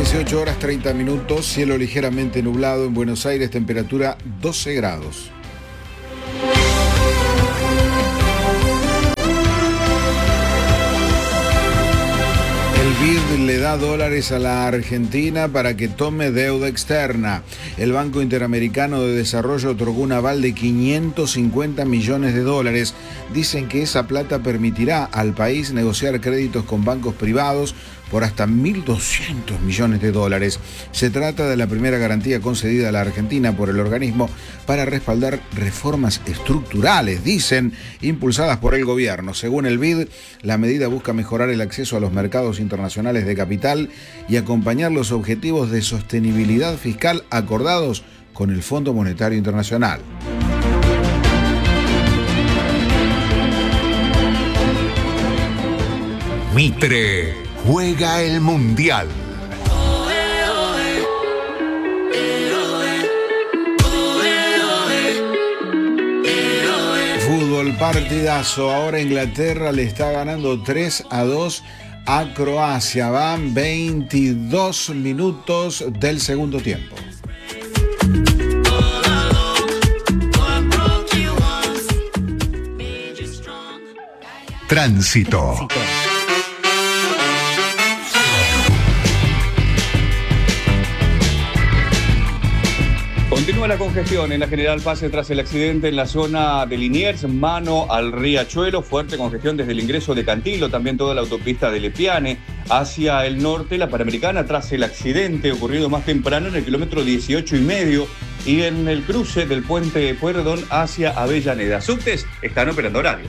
18 horas 30 minutos, cielo ligeramente nublado en Buenos Aires, temperatura 12 grados. El BID le da dólares a la Argentina para que tome deuda externa. El Banco Interamericano de Desarrollo otorgó un aval de 550 millones de dólares. Dicen que esa plata permitirá al país negociar créditos con bancos privados por hasta 1.200 millones de dólares. Se trata de la primera garantía concedida a la Argentina por el organismo para respaldar reformas estructurales, dicen, impulsadas por el gobierno. Según el BID, la medida busca mejorar el acceso a los mercados internacionales de capital y acompañar los objetivos de sostenibilidad fiscal acordados con el Fondo Monetario Internacional. Mitre juega el Mundial. Fútbol partidazo. Ahora Inglaterra le está ganando 3-2 a Croacia. Van 22 minutos del segundo tiempo. Tránsito. Continúa la congestión en la General Paz tras el accidente en la zona de Liniers, mano al Riachuelo. Fuerte congestión desde el ingreso de Cantilo, también toda la autopista de Lepiane hacia el norte. La Panamericana tras el accidente ocurrido más temprano en el kilómetro 18,5 y en el cruce del puente Pueyrredón hacia Avellaneda. Subtes están operando horario.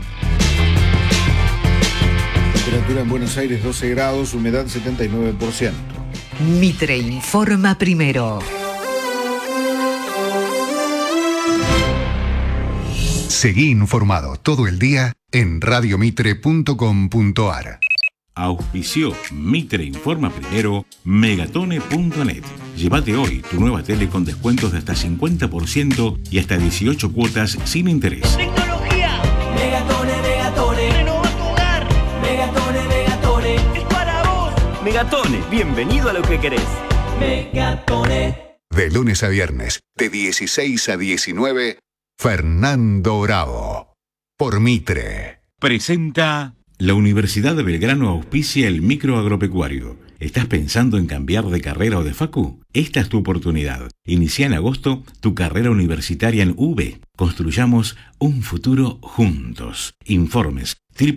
Temperatura en Buenos Aires 12 grados, humedad 79%. Mitre informa primero. Seguí informado todo el día en radiomitre.com.ar. Auspició Mitre Informa Primero, Megatone.net. Llévate hoy tu nueva tele con descuentos de hasta 50% y hasta 18 cuotas sin interés. ¡Tecnología! Megatone, Megatone. ¡Renova tu hogar! Megatone, Megatone. ¡Es para vos! Megatone, bienvenido a lo que querés. Megatone. De lunes a viernes, de 16 a 19, Fernando Bravo. Por Mitre. Presenta. La Universidad de Belgrano auspicia el microagropecuario. ¿Estás pensando en cambiar de carrera o de facu? Esta es tu oportunidad. Inicia en agosto tu carrera universitaria en UB. Construyamos un futuro juntos. Informes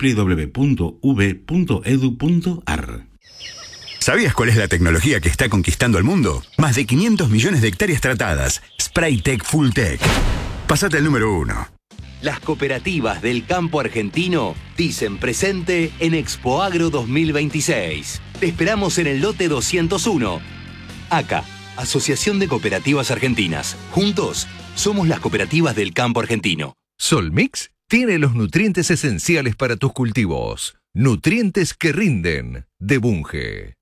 www.ub.edu.ar. ¿Sabías cuál es la tecnología que está conquistando el mundo? Más de 500 millones de hectáreas tratadas. Spraytec Fulltech. Pásate al número 1. Las cooperativas del campo argentino dicen presente en Expo Agro 2026. Te esperamos en el lote 201. ACA, Asociación de Cooperativas Argentinas. Juntos, somos las cooperativas del campo argentino. Solmix tiene los nutrientes esenciales para tus cultivos. Nutrientes que rinden. De Bunge.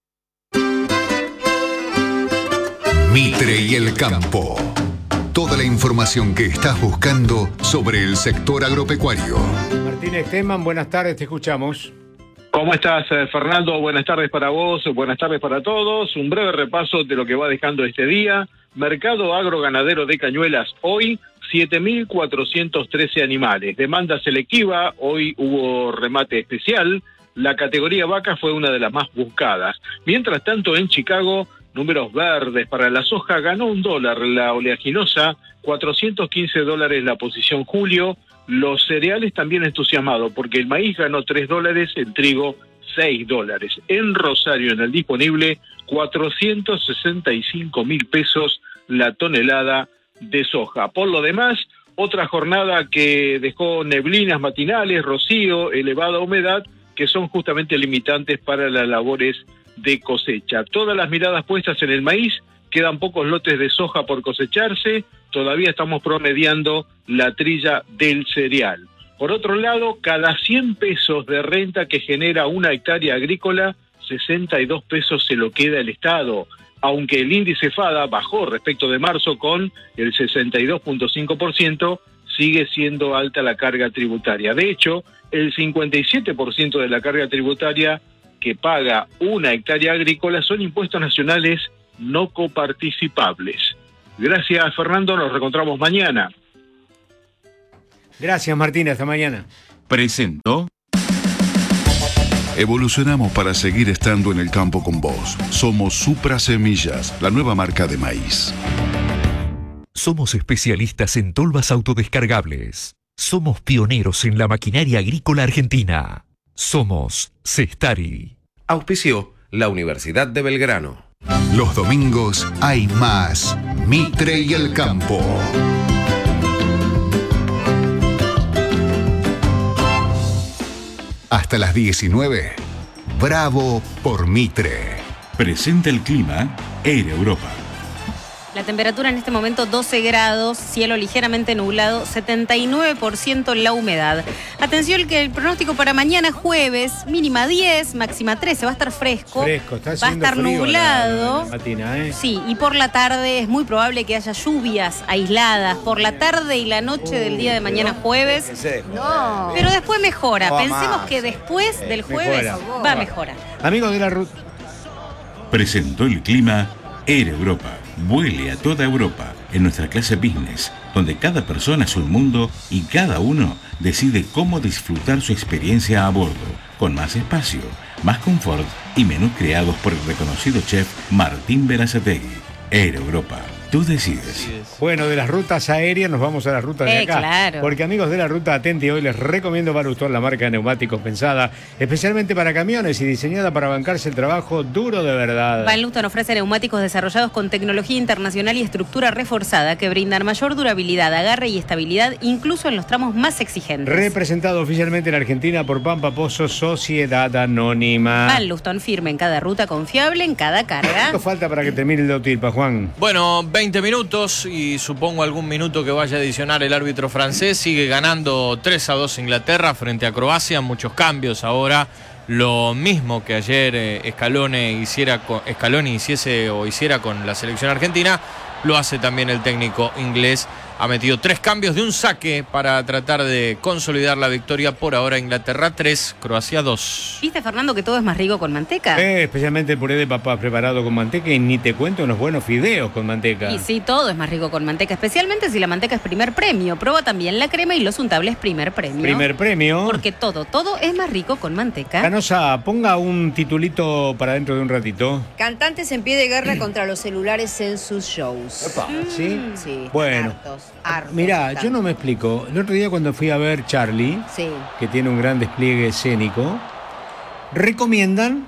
Mitre y el campo. Toda la información que estás buscando sobre el sector agropecuario. Martín Esteban, buenas tardes, te escuchamos. ¿Cómo estás, Fernando? Buenas tardes para vos, buenas tardes para todos. Un breve repaso de lo que va dejando este día. Mercado agroganadero de Cañuelas, hoy 7.413 animales. Demanda selectiva, hoy hubo remate especial. La categoría vaca fue una de las más buscadas. Mientras tanto, en Chicago, números verdes para la soja, ganó $1 la oleaginosa, $415 la posición julio. Los cereales también entusiasmados porque el maíz ganó $3, el trigo $6. En Rosario, en el disponible, 465.000 pesos la tonelada de soja. Por lo demás, otra jornada que dejó neblinas matinales, rocío, elevada humedad, que son justamente limitantes para las labores de cosecha. Todas las miradas puestas en el maíz, quedan pocos lotes de soja por cosecharse, todavía estamos promediando la trilla del cereal. Por otro lado, cada 100 pesos de renta que genera una hectárea agrícola, 62 pesos se lo queda el Estado, aunque el índice FADA bajó respecto de marzo con el 62.5%, sigue siendo alta la carga tributaria. De hecho, el 57% de la carga tributaria que paga una hectárea agrícola son impuestos nacionales no coparticipables. Gracias, Fernando, nos reencontramos mañana. Gracias, Martín, hasta mañana. Presentó. Evolucionamos para seguir estando en el campo con vos. Somos Supra Semillas, la nueva marca de maíz. Somos especialistas en tolvas autodescargables. Somos pioneros en la maquinaria agrícola argentina. Somos Cestari. Auspició la Universidad de Belgrano. Los domingos hay más Mitre y el Campo. Hasta las 19. Bravo por Mitre. Presenta el clima Air Europa. La temperatura en este momento 12 grados, cielo ligeramente nublado, 79% la humedad. Atención que el pronóstico para mañana jueves, mínima 10, máxima 13, va a estar fresco. Está va a estar nublado. La matina, ¿eh? Sí, y por la tarde es muy probable que haya lluvias aisladas por la tarde y la noche del día de mañana jueves. No. Pero después mejora. No va Pensemos más. que después del jueves va a mejorar. Amigos de la ruta. Presentó el clima Air Europa. Vuele a toda Europa en nuestra clase business, donde cada persona es un mundo y cada uno decide cómo disfrutar su experiencia a bordo, con más espacio, más confort y menús creados por el reconocido chef Martín Berazategui. Air Europa. Tú decides. Bueno, de las rutas aéreas nos vamos a las rutas de acá. Claro. Porque amigos de la ruta Atenti, hoy les recomiendo Balustón, la marca de neumáticos pensada especialmente para camiones y diseñada para bancarse el trabajo duro de verdad. Van Luston ofrece neumáticos desarrollados con tecnología internacional y estructura reforzada que brindan mayor durabilidad, agarre y estabilidad, incluso en los tramos más exigentes. Representado oficialmente en Argentina por Pampa Pozo, Sociedad Anónima. Van Luston, firme en cada ruta, confiable en cada carga. ¿Cuánto falta para que termine el Dautilpa, Juan? Bueno, 20 minutos y supongo algún minuto que vaya a adicionar el árbitro francés. Sigue ganando 3-2 Inglaterra frente a Croacia. Muchos cambios ahora. Lo mismo que ayer Scaloni hiciera con la selección argentina, lo hace también el técnico inglés. Ha metido 3 cambios de un saque para tratar de consolidar la victoria. Por ahora Inglaterra 3, Croacia 2. ¿Viste, Fernando, que todo es más rico con manteca? Especialmente el puré de papas preparado con manteca y ni te cuento unos buenos fideos con manteca. Y sí, todo es más rico con manteca, especialmente si la manteca es primer premio. Prueba también la crema y los untables primer premio. Primer premio. Porque todo es más rico con manteca. Canosa, ponga un titulito para dentro de un ratito. Cantantes en pie de guerra contra los celulares en sus shows. ¿Sí? Sí. Bueno. Hartos Mirá, están. yo no me explico. El otro día cuando fui a ver Charlie, Sí. que tiene un gran despliegue escénico, recomiendan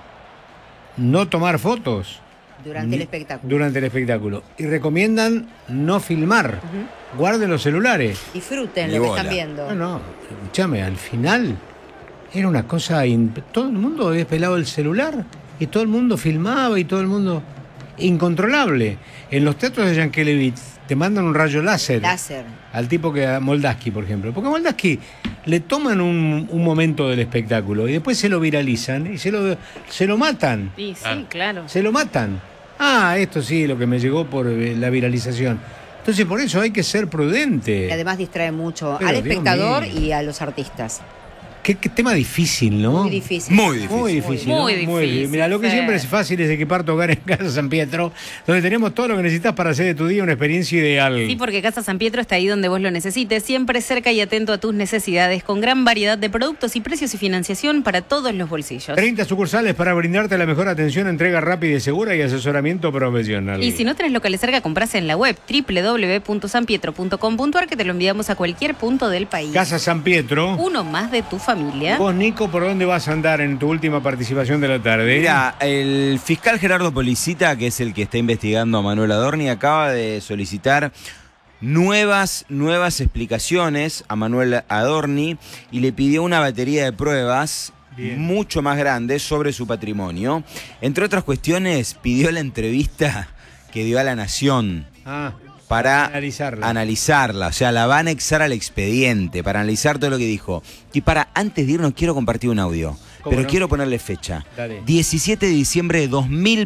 no tomar fotos Durante el espectáculo. durante el espectáculo. Y recomiendan no filmar. Guarden los celulares. Disfruten Ni lo que bola. están viendo. No, escúchame, al final era una cosa... Todo el mundo había pelado el celular y todo el mundo filmaba y todo el mundo... Incontrolable. En los teatros de Yankelevich te mandan un rayo láser. Al tipo que a Moldaski, por ejemplo. Porque a Moldaski le toman un momento del espectáculo y después se lo viralizan y se lo matan. Sí, claro. Se lo matan. Esto sí, lo que me llegó por la viralización. Entonces por eso hay que ser prudente. Y además distrae mucho Pero, al Dios espectador mío. y a los artistas. Qué tema difícil, ¿no? Muy difícil. Muy difícil. ¿no? Muy difícil. Mira, lo que Sí. siempre es fácil es equipar tu hogar en Casa San Pietro, donde tenemos todo lo que necesitas para hacer de tu día una experiencia ideal. Sí, porque Casa San Pietro está ahí donde vos lo necesites, siempre cerca y atento a tus necesidades, con gran variedad de productos y precios y financiación para todos los bolsillos. 30 sucursales para brindarte la mejor atención, entrega rápida y segura y asesoramiento profesional. Y si no tenés locales cerca, comprás en la web www.sanpietro.com.ar, que te lo enviamos a cualquier punto del país. Casa San Pietro. Uno más de tu familia. Vos, Nico, ¿por dónde vas a andar en tu última participación de la tarde? Mira, el fiscal Gerardo Policita, que es el que está investigando a Manuel Adorni, acaba de solicitar nuevas explicaciones a Manuel Adorni y le pidió una batería de pruebas mucho más grande sobre su patrimonio. Entre otras cuestiones, pidió la entrevista que dio a La Nación. Para analizarla, o sea, la va a anexar al expediente, para analizar todo lo que dijo. Y antes de irnos, quiero compartir un audio, pero no? quiero ponerle fecha. Dale. 17 de diciembre de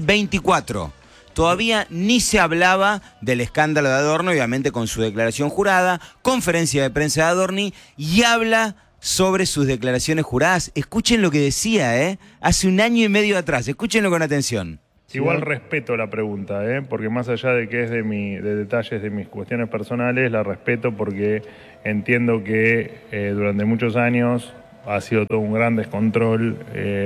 2024. Todavía ni se hablaba del escándalo de Adorni, obviamente con su declaración jurada, conferencia de prensa de Adorni, y habla sobre sus declaraciones juradas. Escuchen lo que decía, hace 1 año y medio atrás. Escúchenlo con atención. Igual respeto la pregunta, porque más allá de que es de detalles de mis cuestiones personales, la respeto porque entiendo que durante muchos años ha sido todo un gran descontrol.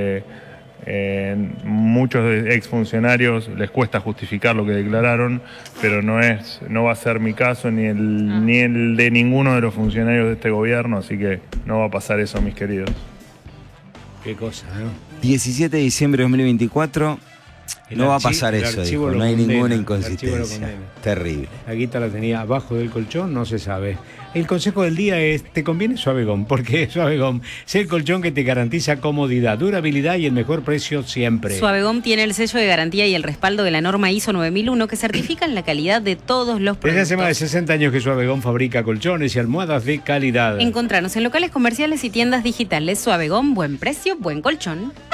Muchos exfuncionarios les cuesta justificar lo que declararon, pero no va a ser mi caso ni el de ninguno de los funcionarios de este gobierno, así que no va a pasar eso, mis queridos. Qué cosa, ¿no? 17 de diciembre de 2024. No va a pasar eso, dijo. No hay ninguna inconsistencia. Terrible. La guita la tenía abajo del colchón, no se sabe. El consejo del día es, te conviene Suavegom, porque Suavegom es el colchón que te garantiza comodidad, durabilidad y el mejor precio siempre. Suavegom tiene el sello de garantía y el respaldo de la norma ISO 9001 que certifican la calidad de todos los productos. Desde hace más de 60 años que Suavegom fabrica colchones y almohadas de calidad. Encontranos en locales comerciales y tiendas digitales. Suavegom, buen precio, buen colchón.